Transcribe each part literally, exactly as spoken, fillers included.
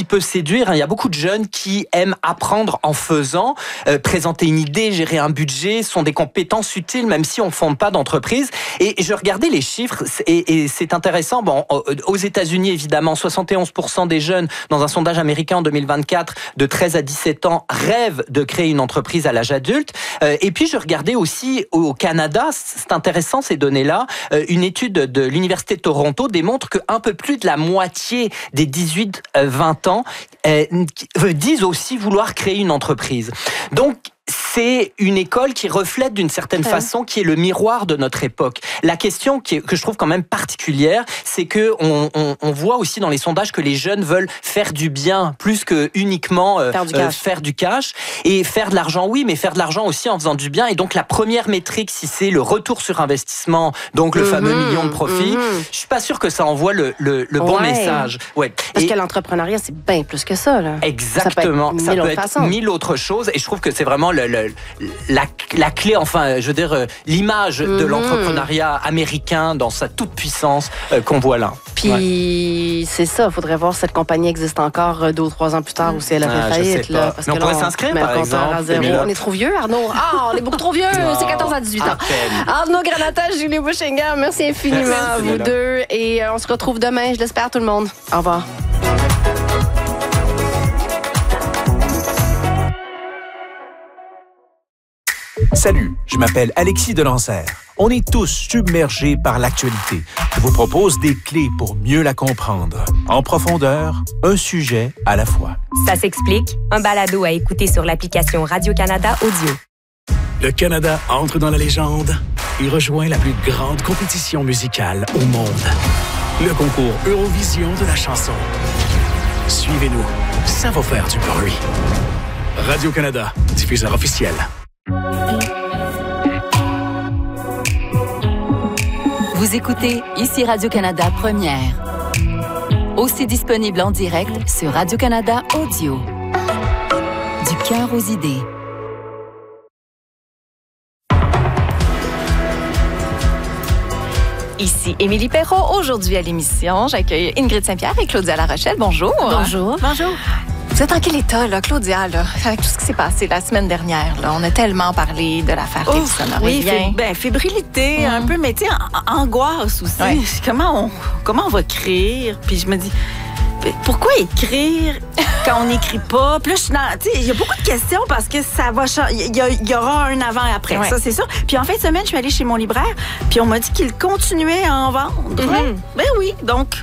qui peut séduire. Il y a beaucoup de jeunes qui aiment apprendre en faisant, euh, présenter une idée, gérer un budget, sont des compétences utiles même si on ne fonde pas d'entreprise. Et je regardais les chiffres et, et c'est intéressant. Bon, aux États-Unis, évidemment, soixante et onze pour cent des jeunes, dans un sondage américain en deux mille vingt-quatre, de treize à dix-sept ans, rêvent de créer une entreprise à l'âge adulte. Euh, et puis, je regardais aussi au Canada, c'est intéressant ces données-là, euh, une étude de l'Université de Toronto démontre qu'un peu plus de la moitié des dix-huit vingt ans euh, disent aussi vouloir créer une entreprise. Donc, c'est une école qui reflète d'une certaine ouais. façon, qui est le miroir de notre époque. La question qui est, que je trouve quand même particulière, c'est que on, on, on voit aussi dans les sondages que les jeunes veulent faire du bien plus que uniquement euh, faire, du euh, faire du cash et faire de l'argent. Oui, mais faire de l'argent aussi en faisant du bien. Et donc la première métrique, si c'est le retour sur investissement, donc le mmh, fameux million de profit, mmh. je suis pas sûr que ça envoie le, le, le bon ouais. message. Ouais. Parce et que l'entrepreneuriat, c'est bien plus que ça. Là. Exactement. Ça peut être mille, ça peut être mille autres choses. Et je trouve que c'est vraiment le, le La, la clé, enfin, je veux dire, l'image mmh. de l'entrepreneuriat américain dans sa toute puissance euh, qu'on voit là. Puis ouais. c'est ça, il faudrait voir si cette compagnie existe encore deux ou trois ans plus tard ou si elle a fait ah, faillite. Là, parce mais on que pourrait là, s'inscrire, par exemple. À zéro. On est trop vieux, Arnaud. Ah, on est beaucoup trop vieux. Oh, c'est quatorze à dix-huit ans. Arnaud Granata, Julie Bouchinger, merci infiniment merci, à vous là. deux. Et euh, on se retrouve demain, je l'espère, tout le monde. Au revoir. Salut, je m'appelle Alexis Delancère. On est tous submergés par l'actualité. Je vous propose des clés pour mieux la comprendre. En profondeur, un sujet à la fois. Ça s'explique, un balado à écouter sur l'application Radio-Canada Audio. Le Canada entre dans la légende et rejoint la plus grande compétition musicale au monde. Le concours Eurovision de la chanson. Suivez-nous, ça va faire du bruit. Radio-Canada, diffuseur officiel. Vous écoutez ici Radio-Canada Première. Aussi disponible en direct sur Radio-Canada Audio. Du cœur aux idées. Ici Émilie Perrault. Aujourd'hui à l'émission, j'accueille Ingrid Saint-Pierre et Claudia Larochelle. Bonjour. Bonjour. Bonjour. Vous êtes en quel état, là, Claudia, là, avec tout ce qui s'est passé la semaine dernière? Là? On a tellement parlé de l'affaire Davidson. Oui, f- ben, fébrilité, mmh. un peu, mais tu sais, angoisse aussi. Ouais. Comment, on, comment on va écrire? Puis je me dis, pourquoi écrire quand on n'écrit pas? Puis là, je suis dans, tu sais, il y a beaucoup de questions parce que ça va changer. Il y, y aura un avant et après, ouais. ça, c'est sûr. Puis en fin de semaine, je suis allée chez mon libraire, puis on m'a dit qu'il continuait à en vendre. Mmh. Ben oui, donc...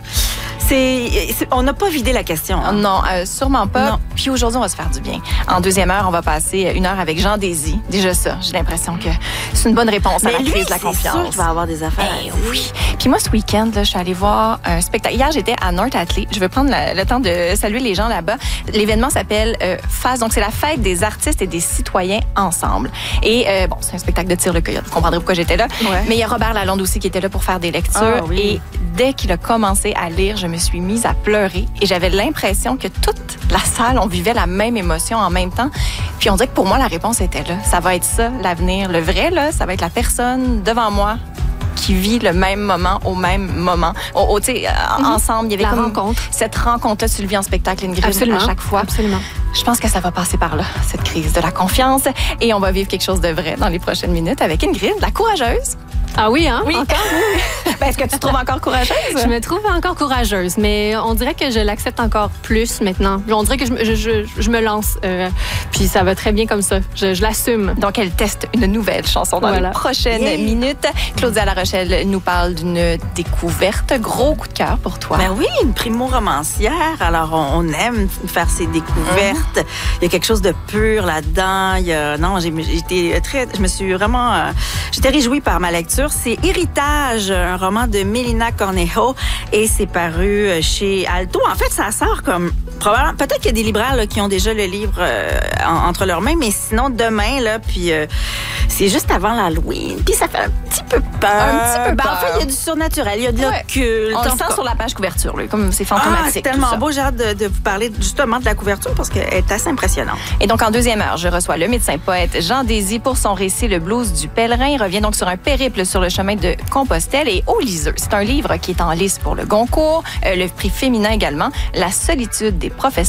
C'est, c'est, on n'a pas vidé la question. Hein? Non, euh, sûrement pas. Non. Puis aujourd'hui, on va se faire du bien. En deuxième heure, on va passer une heure avec Jean Désy. Déjà ça, j'ai l'impression que c'est une bonne réponse mais à la lui, crise de la confiance. C'est sûr qu'il va avoir des affaires. Eh oui. Puis moi, ce week-end, là, je suis allée voir un spectacle. Hier, j'étais à North Atlee. Je vais prendre la, le temps de saluer les gens là-bas. L'événement s'appelle euh, F A S. Donc, c'est la fête des artistes et des citoyens ensemble. Et euh, bon, c'est un spectacle de tir le coyote. Vous comprendrez pourquoi j'étais là. Ouais. Mais il y a Robert Lalonde aussi qui était là pour faire des lectures. Oh, oui. Et dès qu'il a commencé à lire, je me suis mise à pleurer. Et j'avais l'impression que toute la salle, on vivait la même émotion en même temps. Puis on dirait que pour moi, la réponse était là. Ça va être ça, l'avenir. Le vrai, là, ça va être la personne devant moi qui vit le même moment au même moment. Oh, oh, tu sais, mm-hmm. ensemble, il y avait la comme rencontre. Cette rencontre-là, tu le vis en spectacle, Ingrid, Absolument. à chaque fois. Absolument. Je pense que ça va passer par là, cette crise de la confiance. Et on va vivre quelque chose de vrai dans les prochaines minutes avec Ingrid, la courageuse. Ah oui, hein? Oui. Encore? Oui. Ben, est-ce que tu te trouves encore courageuse? Je me trouve encore courageuse, mais on dirait que je l'accepte encore plus maintenant. On dirait que je, je, je, je me lance, euh, puis ça va très bien comme ça. Je, je l'assume. Donc, elle teste une nouvelle chanson dans voilà. les prochaines yeah. minutes. Claudia Larochelle nous parle d'une découverte. Gros coup de cœur pour toi. Ben oui, une primo-romancière. Alors, on, on aime faire ces découvertes. Mm-hmm. Il y a quelque chose de pur là-dedans. Il y a, non, j'ai, j'étais très... Je me suis vraiment... Euh, j'étais réjouie par ma lecture. C'est Héritage, un roman de Melina Cornejo, et c'est paru chez Alto. En fait, ça sort comme... Probablement, peut-être qu'il y a des libraires là, qui ont déjà le livre euh, en, entre leurs mains, mais sinon, demain, là, puis euh, c'est juste avant l'Halloween. Puis ça fait un petit peu peur. Un petit peu ben, peur. En fait, il y a du surnaturel, il y a de ouais. l'occulte. On le sent sur la page couverture, là, comme c'est fantomatique. Ah, c'est tellement beau. J'ai hâte de, de vous parler justement de la couverture parce qu'elle est assez impressionnante. Et donc, en deuxième heure, je reçois le médecin-poète Jean Désy pour son récit Le blues du pèlerin. Il revient donc sur un périple sur le chemin de Compostelle et Aux liseux. C'est un livre qui est en lice pour le Goncourt, euh, le prix féminin également, La solitude des professeurs.